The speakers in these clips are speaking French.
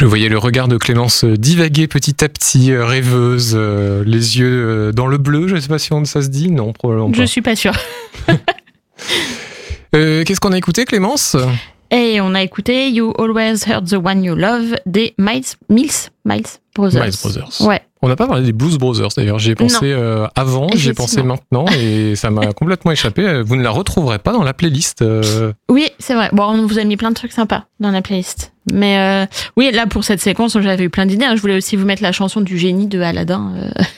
Je voyais le regard de Clémence divaguer petit à petit, rêveuse, les yeux dans le bleu, je ne sais pas si ça se dit, non, probablement pas. Je suis pas sûre. Qu'est-ce qu'on a écouté, Clémence ? Et on a écouté You Always Heard the One You Love des Miles Brothers. Miles Brothers. Ouais. On n'a pas parlé des Blues Brothers d'ailleurs, j'y ai pensé avant, j'y ai pensé maintenant et ça m'a complètement échappé. Vous ne la retrouverez pas dans la playlist. Oui, c'est vrai. Bon, on vous a mis plein de trucs sympas dans la playlist. Mais oui, là pour cette séquence, j'avais eu plein d'idées. Je voulais aussi vous mettre la chanson du génie de Aladdin,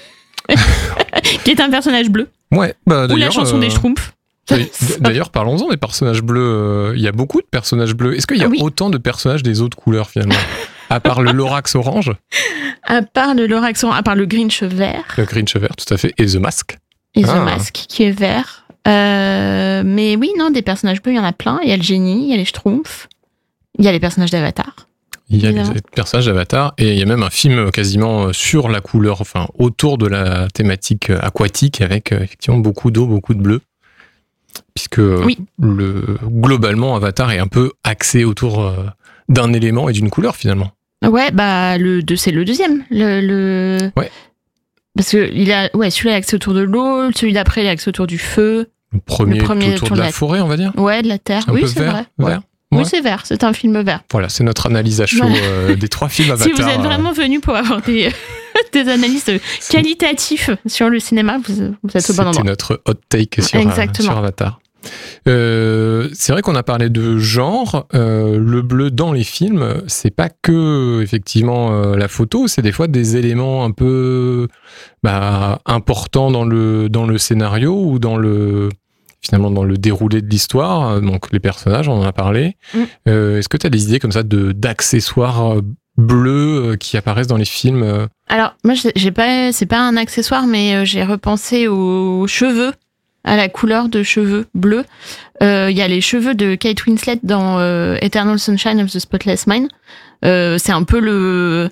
qui est un personnage bleu. Ouais, bah, ou la chanson des Schtroumpfs. D'ailleurs, parlons-en des personnages bleus. Il y a beaucoup de personnages bleus. Est-ce qu'il y a autant de personnages des autres couleurs finalement ? À part le Lorax orange ? À part le Lorax orange, à part le Grinch vert. Le Grinch vert, tout à fait. Et The Mask. Et The Mask, qui est vert. Mais oui, non, des personnages bleus, il y en a plein. Il y a le génie, il y a les Schtroumpfs, il y a les personnages d'Avatar. Il y a les personnages d'Avatar et il y a même un film quasiment sur la couleur, enfin autour de la thématique aquatique avec effectivement beaucoup d'eau, beaucoup de bleu. Puisque globalement, Avatar est un peu axé autour d'un élément et d'une couleur finalement. Ouais, bah c'est le deuxième. Ouais. Parce que celui-là est axé autour de l'eau, celui d'après il est axé autour du feu. Le premier autour de la forêt, on va dire. Ouais, de la terre. Un oui, peu c'est vert, vrai. Vert. Oui, Ouais. c'est vert. C'est un film vert. Voilà, c'est notre analyse à chaud des 3 films Avatar. Si vous êtes vraiment venu pour avoir des analyses qualitatives sur le cinéma, vous êtes au bon endroit. C'était notre hot take sur Avatar. C'est vrai qu'on a parlé de genre. Le bleu dans les films, c'est pas que effectivement la photo, c'est des fois des éléments un peu importants dans le scénario ou finalement dans le déroulé de l'histoire. Donc les personnages, on en a parlé. Est-ce que tu as des idées comme ça d'accessoires bleus qui apparaissent dans les films ? Alors moi, c'est pas un accessoire, mais j'ai repensé aux cheveux, à la couleur de cheveux bleus. Il y a les cheveux de Kate Winslet dans Eternal Sunshine of the Spotless Mind. C'est un peu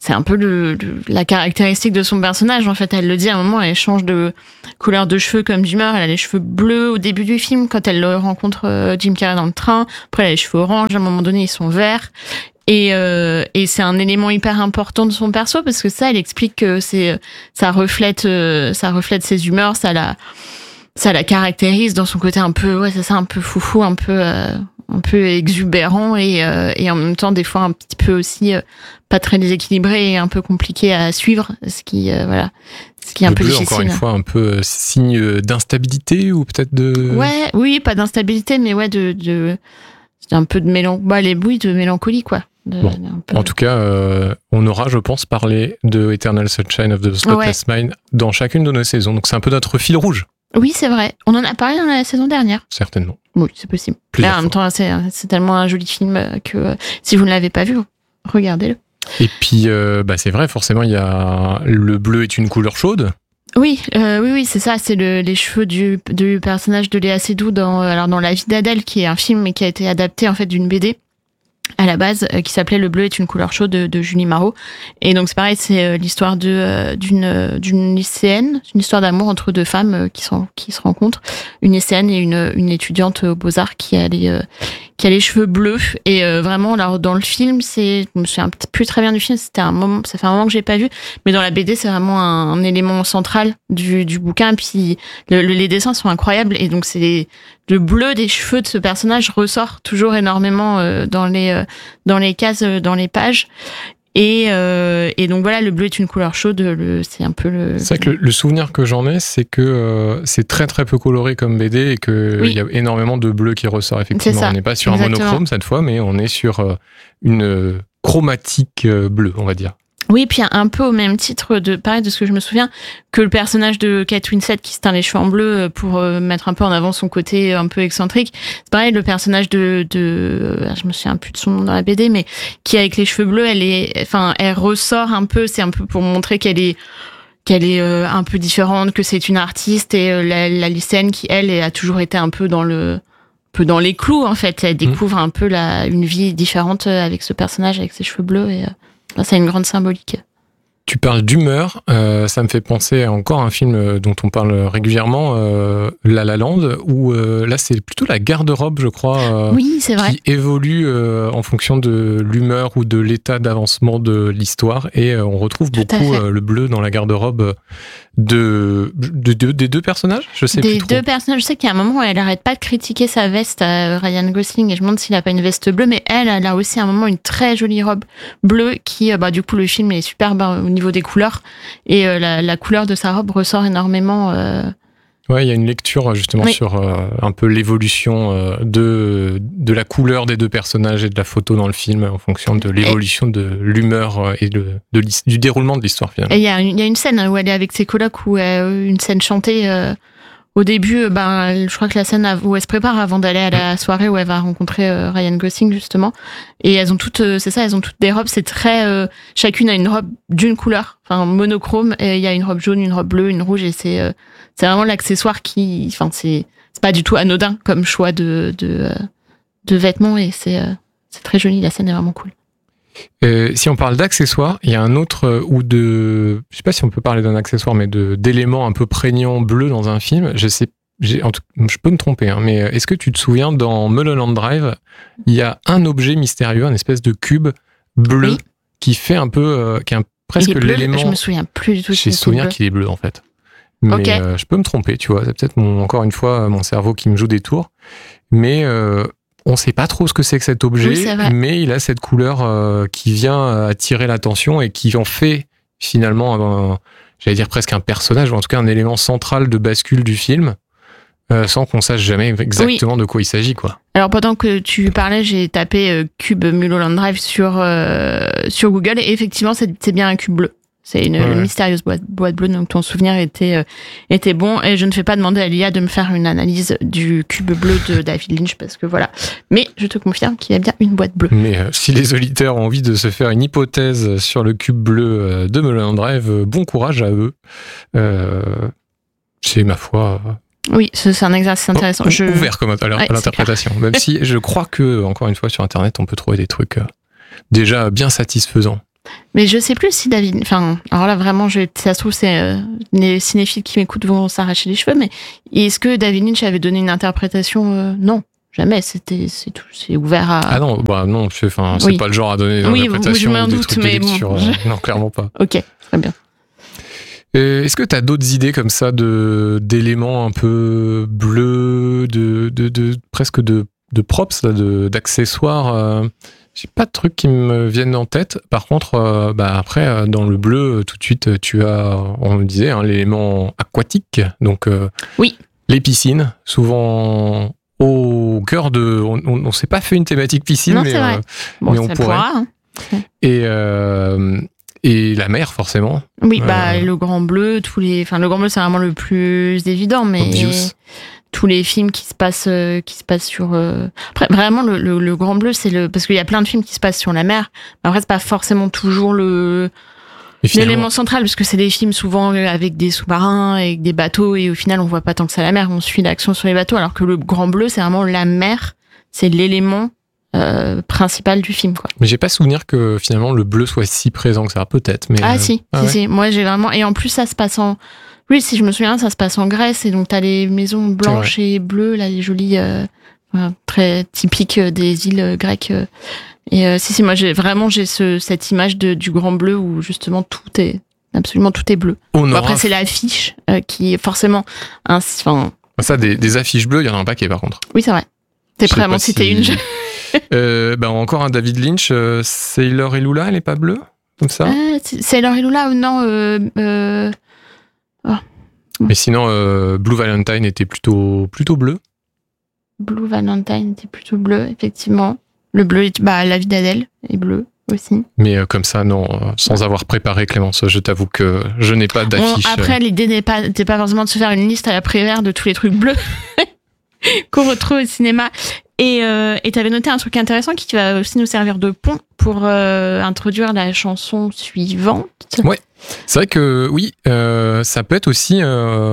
la caractéristique de son personnage. En fait, elle le dit à un moment, elle change de couleur de cheveux comme d'humeur. Elle a les cheveux bleus au début du film quand elle rencontre Jim Carrey dans le train. Après, elle a les cheveux orange. À un moment donné, ils sont verts. Et c'est un élément hyper important de son perso parce que ça, elle explique que ça reflète ses humeurs, ça la caractérise dans son côté un peu, un peu foufou, un peu exubérant et en même temps des fois un petit peu aussi pas très déséquilibré et un peu compliqué à suivre, ce qui est un peu difficile. Encore une fois, un peu signe d'instabilité ou peut-être de... Oui, pas d'instabilité, mais un peu de de mélancolie, quoi. En tout cas, on aura, je pense, parlé de Eternal Sunshine of the Spotless Mind dans chacune de nos saisons. Donc c'est un peu notre fil rouge. Oui, c'est vrai. On en a parlé dans la saison dernière. Certainement. Oui, c'est possible. Mais en même temps, c'est tellement un joli film que si vous ne l'avez pas vu, regardez-le. Et puis, c'est vrai, forcément, il y a le bleu est une couleur chaude. Oui, c'est ça. C'est les cheveux du personnage de Léa Seydoux dans La vie d'Adèle, qui est un film mais qui a été adapté en fait d'une BD à la base, qui s'appelait Le bleu est une couleur chaude de Julie Marot. Et donc c'est pareil, c'est l'histoire d'une lycéenne, une histoire d'amour entre deux femmes qui se rencontrent, une lycéenne et une étudiante aux Beaux-Arts qui a les cheveux bleus. Et vraiment, alors dans le film, je me souviens plus très bien du film, ça fait un moment que j'ai pas vu, mais dans la BD, c'est vraiment un élément central du bouquin. Puis les dessins sont incroyables et donc le bleu des cheveux de ce personnage ressort toujours énormément dans les cases, dans les pages. Et donc voilà, le bleu est une couleur chaude. C'est un peu le. C'est vrai que le souvenir que j'en ai, c'est que c'est très très peu coloré comme BD et qu'il y a énormément de bleu qui ressort. Effectivement, on n'est pas sur un monochrome cette fois, mais on est sur une chromatique bleue, on va dire. Oui, puis un peu au même titre pareil de ce que je me souviens, que le personnage de Kate Winslet qui se teint les cheveux en bleu pour mettre un peu en avant son côté un peu excentrique. C'est pareil, le personnage je me souviens plus de son nom dans la BD, mais qui avec les cheveux bleus, elle ressort un peu, c'est un peu pour montrer qu'elle est un peu différente, que c'est une artiste et la lycéenne qui, elle, a toujours été un peu dans les clous, en fait. Elle découvre un peu une vie différente avec ce personnage, avec ses cheveux bleus et ça a une grande symbolique. Tu parles d'humeur, ça me fait penser à encore un film dont on parle régulièrement, La La Land, où là c'est plutôt la garde-robe, je crois, oui, c'est vrai. qui évolue en fonction de l'humeur ou de l'état d'avancement de l'histoire, et on retrouve beaucoup le bleu dans la garde-robe des deux personnages, je sais plus trop. Des deux personnages, je sais qu'il y a un moment où elle arrête pas de critiquer sa veste à Ryan Gosling, et je me demande s'il a pas une veste bleue, mais elle a aussi à un moment une très jolie robe bleue qui, du coup le film est superbe au niveau des couleurs, et la couleur de sa robe ressort énormément. Ouais, il y a une lecture justement sur un peu l'évolution de la couleur des deux personnages et de la photo dans le film en fonction de l'évolution de l'humeur et du déroulement de l'histoire finalement. Et il y a une scène où elle est avec ses colocs, où une scène chantée. Au début, je crois que la scène où elle se prépare avant d'aller à la soirée où elle va rencontrer Ryan Gosling justement, et elles ont toutes, elles ont toutes des robes. C'est très, chacune a une robe d'une couleur, enfin monochrome. Et il y a une robe jaune, une robe bleue, une rouge, et c'est vraiment l'accessoire qui, c'est pas du tout anodin comme choix de vêtements, et c'est très joli. La scène est vraiment cool. Si on parle d'accessoires, il y a un autre je sais pas si on peut parler d'un accessoire, mais d'éléments un peu prégnants bleus dans un film. Je peux me tromper, hein, mais est-ce que tu te souviens, dans Mulholland Drive, il y a un objet mystérieux, un espèce de cube bleu qui fait un peu, qui est presque l'élément. Je me souviens plus du tout. J'ai souvenir qu'il est bleu en fait. Mais je peux me tromper, tu vois. C'est peut-être encore une fois mon cerveau qui me joue des tours, mais on ne sait pas trop ce que c'est que cet objet, mais il a cette couleur qui vient attirer l'attention et qui en fait finalement, j'allais dire presque un personnage, ou en tout cas un élément central de bascule du film, sans qu'on sache jamais exactement de quoi il s'agit, quoi. Alors pendant que tu parlais, j'ai tapé cube Mulholland Drive sur Google, et effectivement c'est bien un cube bleu. C'est une mystérieuse boîte bleue, donc ton souvenir était bon, et je ne fais pas demander à l'IA de me faire une analyse du cube bleu de David Lynch, parce que voilà. Mais je te confirme qu'il y a bien une boîte bleue. Mais si les auditeurs ont envie de se faire une hypothèse sur le cube bleu de Mulholland Drive, bon courage à eux. C'est ma foi... Oui, c'est un exercice intéressant. Ouvert comme à l'interprétation, même si je crois que, encore une fois, sur Internet, on peut trouver des trucs déjà bien satisfaisants. Mais je sais plus si David... Enfin, alors là, vraiment, ça se trouve, c'est les cinéphiles qui m'écoutent vont s'arracher les cheveux, mais est-ce que David Lynch avait donné une interprétation Non, jamais. C'est ouvert à... Ah non, non, c'est pas le genre à donner une interprétation ou des trucs de lecture. Non, clairement pas. Ok, très bien. Est-ce que tu as d'autres idées comme ça d'éléments un peu bleus, presque de props, d'accessoires J'ai pas de trucs qui me viennent en tête. Par contre, après, dans le bleu, tout de suite, tu as, on le disait, l'élément aquatique. Donc, les piscines, souvent au cœur de... On s'est pas fait une thématique piscine, non, mais, c'est vrai. mais on pourrait. Hein. Et la mer, forcément. Oui, le grand bleu, le grand bleu, c'est vraiment le plus évident, mais... Obvious. Tous les films qui se passent sur... Après, vraiment, le grand bleu, parce qu'il y a plein de films qui se passent sur la mer. Après, c'est pas forcément toujours l'élément central, parce que c'est des films souvent avec des sous-marins, avec des bateaux, et au final, on voit pas tant que ça la mer, on suit l'action sur les bateaux, alors que le grand bleu, c'est vraiment la mer, c'est l'élément principal du film, quoi. Mais j'ai pas souvenir que finalement le bleu soit si présent que ça, peut-être. Mais si. Moi, j'ai vraiment... Et en plus, ça se passe en... Oui, si je me souviens, ça se passe en Grèce, et donc t'as les maisons blanches et bleues, là, les jolies, très typiques des îles grecques. Et moi j'ai cette image du grand bleu où justement absolument tout est bleu. Après, c'est l'affiche qui est forcément ça, des affiches bleues, il y en a un paquet par contre. Oui, c'est vrai. T'es prêt à m'en citer une encore un David Lynch, Sailor et Lula, elle est pas bleue comme ça Sailor et Lula, ou non Mais sinon, Blue Valentine était plutôt bleu. Blue Valentine était plutôt bleu, effectivement. Le bleu, La vie d'Adèle est bleu aussi. Mais comme ça, non, sans avoir préparé, Clémence, je t'avoue que je n'ai pas d'affiche. Après, l'idée n'était pas forcément de se faire une liste à la Prévert de tous les trucs bleus qu'on retrouve au cinéma. Et t'avais noté un truc intéressant qui va aussi nous servir de pont pour introduire la chanson suivante. Ouais, c'est vrai que oui, ça peut être aussi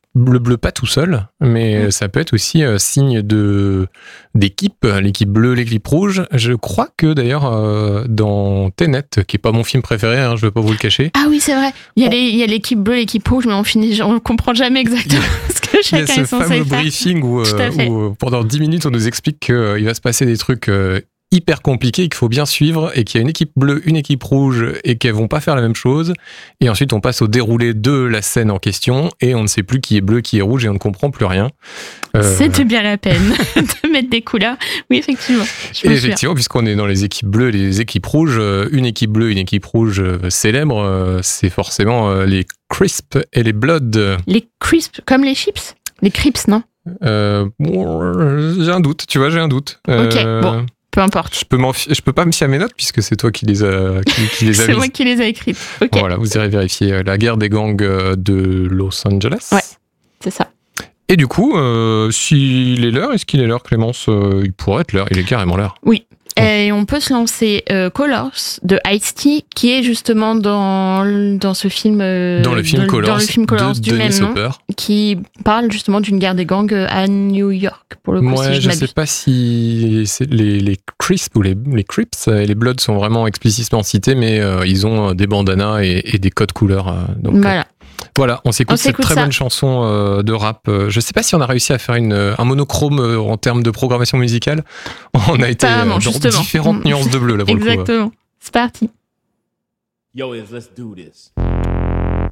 le bleu pas tout seul, mais ça peut être aussi signe d'équipe, l'équipe bleue, l'équipe rouge. Je crois que d'ailleurs dans Tenet, qui est pas mon film préféré, je vais pas vous le cacher. Ah oui, c'est vrai. Il y a l'équipe bleue, l'équipe rouge, mais on comprend jamais exactement ce que chacun est censé faire. Il y a ce fameux briefing où pendant 10 minutes on nous explique qu'il va se passer des trucs hyper compliqué qu'il faut bien suivre et qu'il y a une équipe bleue, une équipe rouge et qu'elles vont pas faire la même chose. Et ensuite, on passe au déroulé de la scène en question et on ne sait plus qui est bleu, qui est rouge et on ne comprend plus rien. C'était bien la peine de mettre des couleurs. Oui, effectivement. Et effectivement, puisqu'on est dans les équipes bleues et les équipes rouges, une équipe bleue, une équipe rouge célèbre, c'est forcément les Crisp et les Blood. Les Crisp, comme les chips ? Les Crips, non ? J'ai un doute, tu vois, j'ai un doute. Ok, bon. Peu importe. Je peux pas me fier à mes notes puisque c'est toi qui les as C'est moi qui les ai écrites. Okay. Voilà, vous irez vérifier la guerre des gangs de Los Angeles. Ouais, c'est ça. Et du coup, s'il est l'heure, est-ce qu'il est l'heure, Clémence ? Il pourrait être l'heure, il est carrément l'heure. Oui. Et on peut se lancer Colors de Ice-T, qui est justement dans ce film, dans le film Colors du même nom, qui parle justement d'une guerre des gangs à New York, pour le coup. Ouais, si je sais pas si les Crisp ou les Crips et les Bloods sont vraiment explicitement cités, mais ils ont des bandanas et des codes couleurs. Donc, voilà. Voilà, on s'écoute cette très bonne chanson de rap. Je sais pas si on a réussi à faire un monochrome en termes de programmation musicale. On a été dans différentes nuances de bleu là pour Exactement. le coup. C'est parti. Yo, let's do this.